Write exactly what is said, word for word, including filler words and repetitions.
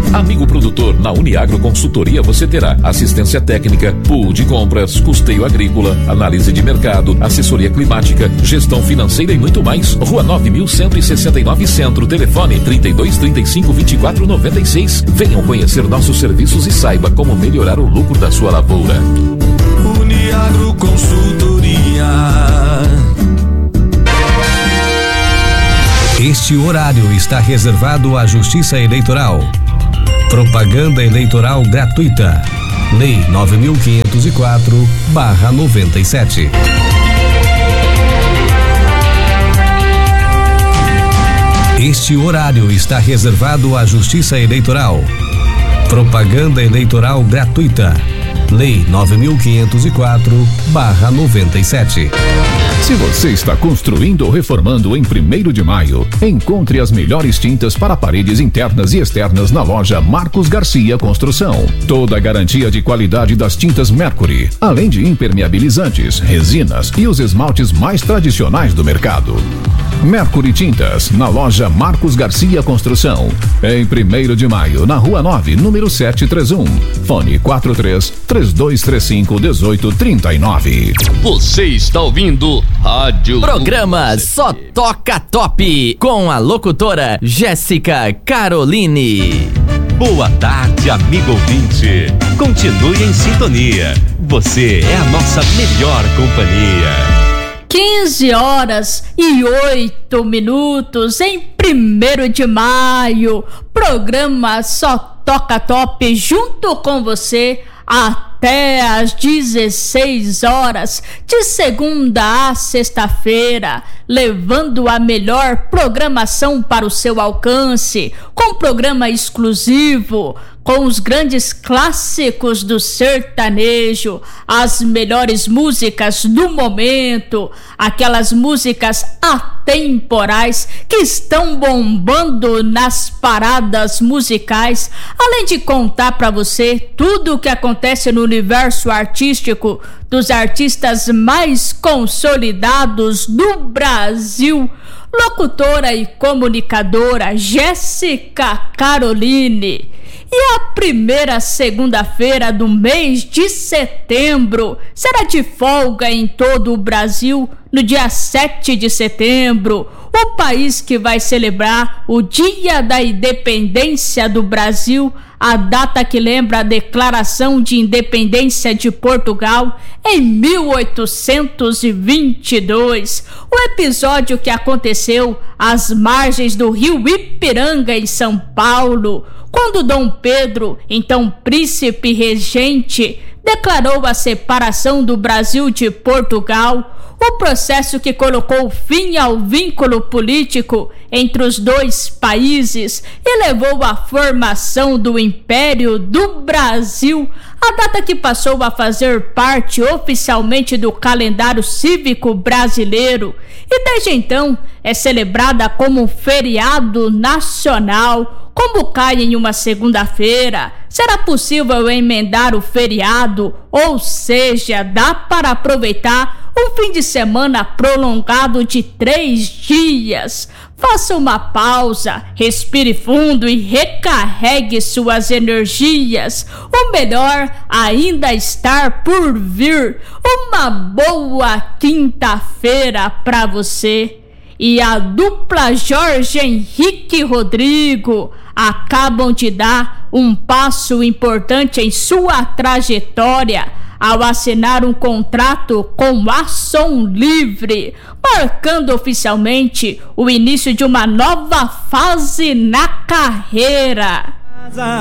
Amigo produtor, na Uniagro Consultoria você terá assistência técnica, pool de compras, custeio agrícola, análise de mercado, assessoria climática, gestão financeira e muito mais. Rua nove mil cento e sessenta e nove Centro, telefone trinta e dois, trinta e cinco, vinte e quatro, noventa e seis. Venham conhecer nossos serviços e saiba como melhorar o lucro da sua lavoura. Uniagro Consultoria. Este horário está reservado à Justiça Eleitoral. Propaganda eleitoral gratuita. Lei nove mil quinhentos e quatro barra noventa e sete. Este horário está reservado à Justiça Eleitoral. Propaganda eleitoral gratuita. Lei nove mil quinhentos e quatro barra noventa e sete. Se você está construindo ou reformando em primeiro de maio, encontre as melhores tintas para paredes internas e externas na loja Marcos Garcia Construção. Toda a garantia de qualidade das tintas Mercury, além de impermeabilizantes, resinas e os esmaltes mais tradicionais do mercado. Mercury Tintas, na loja Marcos Garcia Construção, em primeiro de maio, na Rua nove, número setecentos e trinta e um. Fone quatro três, três dois três cinco, um oito três nove. Você está ouvindo Rádio Programa Só Toca Top, com a locutora Jéssica Caroline. Boa tarde, amigo ouvinte. Continue em sintonia. Você é a nossa melhor companhia. quinze horas e oito minutos em primeiro de maio. Programa Só Toca Top junto com você até às dezesseis horas, de segunda a sexta-feira, levando a melhor programação para o seu alcance, com programa exclusivo, com os grandes clássicos do sertanejo, as melhores músicas do momento, aquelas músicas atemporais que estão bombando nas paradas musicais, além de contar para você tudo o que acontece no universo artístico dos artistas mais consolidados do Brasil. Locutora e comunicadora Jéssica Caroline. E a primeira segunda-feira do mês de setembro será de folga em todo o Brasil no dia sete de setembro, o país que vai celebrar o Dia da Independência do Brasil, a data que lembra a Declaração de Independência de Portugal em mil oitocentos e vinte e dois, o episódio que aconteceu às margens do rio Ipiranga, em São Paulo, quando Dom Pedro, então príncipe regente, declarou a separação do Brasil de Portugal, o processo que colocou fim ao vínculo político entre os dois países e levou à formação do Império do Brasil, a data que passou a fazer parte oficialmente do calendário cívico brasileiro e desde então é celebrada como um feriado nacional. Como cai em uma segunda-feira, será possível emendar o feriado, ou seja, dá para aproveitar um fim de semana prolongado de três dias. Faça uma pausa, respire fundo e recarregue suas energias. O melhor ainda está por vir. Uma boa quinta-feira para você. E a dupla Jorge Henrique e Rodrigo acabam de dar um passo importante em sua trajetória ao assinar um contrato com a Som Livre, marcando oficialmente o início de uma nova fase na carreira.